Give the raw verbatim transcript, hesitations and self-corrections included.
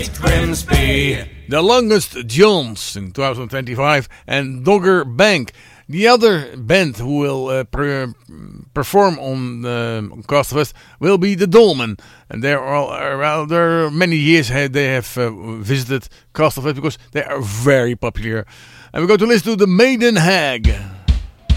Great Grimsby. The Longest Johns in twenty twenty-five and Dogger Bank. The other band who will uh, pre- perform on uh, Castlefest will be the Dolmen. And there are, well, there are many years they have uh, visited Castlefest because they are very popular. And we're going to listen to the Maidenhag.